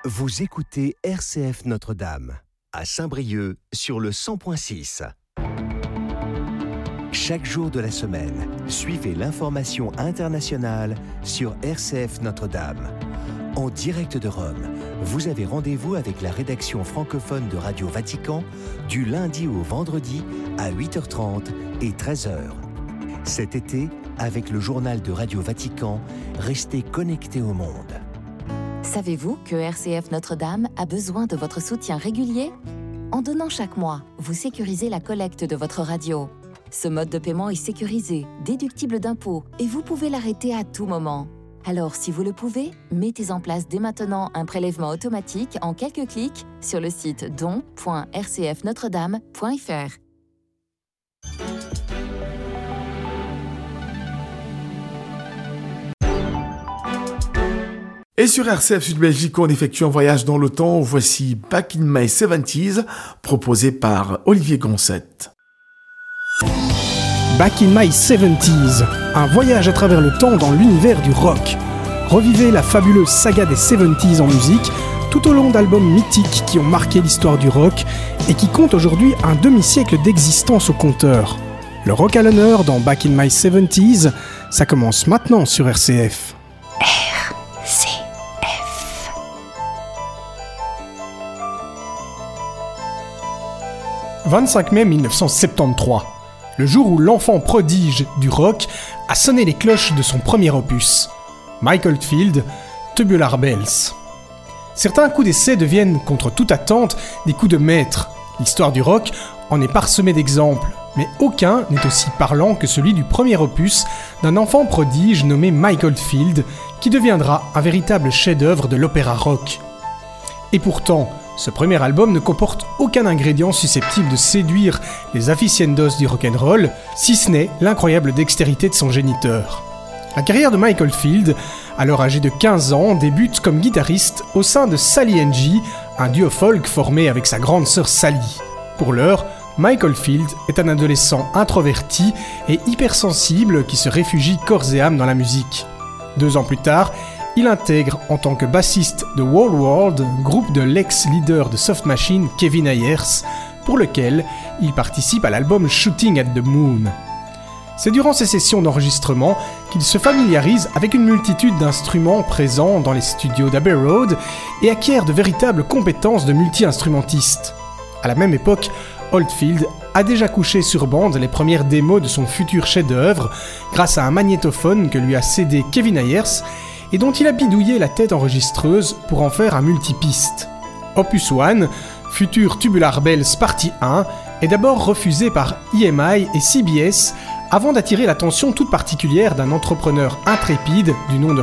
Vous écoutez RCF Notre-Dame, à Saint-Brieuc, sur le 100.6. Chaque jour de la semaine, suivez l'information internationale sur RCF Notre-Dame. En direct de Rome, vous avez rendez-vous avec la rédaction francophone de Radio Vatican du lundi au vendredi à 8h30 et 13h. Cet été, avec le journal de Radio Vatican, restez connectés au monde. Savez-vous que RCF Notre-Dame a besoin de votre soutien régulier ? En donnant chaque mois, vous sécurisez la collecte de votre radio. Ce mode de paiement est sécurisé, déductible d'impôts et vous pouvez l'arrêter à tout moment. Alors, si vous le pouvez, mettez en place dès maintenant un prélèvement automatique en quelques clics sur le site don.rcfnotredame.fr. Et sur RCF Sud Belgique, on effectue un voyage dans le temps. Voici Back in My 70s, proposé par Olivier Goncette. Back in My 70s, un voyage à travers le temps dans l'univers du rock. Revivez la fabuleuse saga des 70s en musique, tout au long d'albums mythiques qui ont marqué l'histoire du rock et qui comptent aujourd'hui un demi-siècle d'existence au compteur. Le rock à l'honneur dans Back in My 70s, ça commence maintenant sur RCF. 25 mai 1973, le jour où l'enfant prodige du rock a sonné les cloches de son premier opus, Mike Oldfield, Tubular Bells. Certains coups d'essai deviennent, contre toute attente, des coups de maître. L'histoire du rock en est parsemée d'exemples, mais aucun n'est aussi parlant que celui du premier opus d'un enfant prodige nommé Mike Oldfield, qui deviendra un véritable chef-d'œuvre de l'opéra rock. Et pourtant, ce premier album ne comporte aucun ingrédient susceptible de séduire les aficionados du rock'n'roll, si ce n'est l'incroyable dextérité de son géniteur. La carrière de Mike Oldfield, alors âgé de 15 ans, débute comme guitariste au sein de Sally & G, un duo folk formé avec sa grande sœur Sally. Pour l'heure, Mike Oldfield est un adolescent introverti et hypersensible qui se réfugie corps et âme dans la musique. 2 ans plus tard, il intègre en tant que bassiste de Wall World, groupe de l'ex-leader de Soft Machine Kevin Ayers, pour lequel il participe à l'album Shooting at the Moon. C'est durant ces sessions d'enregistrement qu'il se familiarise avec une multitude d'instruments présents dans les studios d'Abbey Road et acquiert de véritables compétences de multi-instrumentiste. À la même époque, Oldfield a déjà couché sur bande les premières démos de son futur chef-d'œuvre grâce à un magnétophone que lui a cédé Kevin Ayers et dont il a bidouillé la tête enregistreuse pour en faire un multipiste. Opus 1, futur Tubular Bells partie 1, est d'abord refusé par EMI et CBS avant d'attirer l'attention toute particulière d'un entrepreneur intrépide du nom de